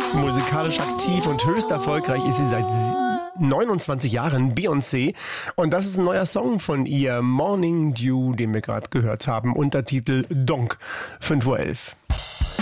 Musikalisch aktiv und höchst erfolgreich ist sie seit 29 Jahren, Beyoncé. Und das ist ein neuer Song von ihr, Morning Dew, den wir gerade gehört haben, Untertitel Donk, 5:11 Uhr.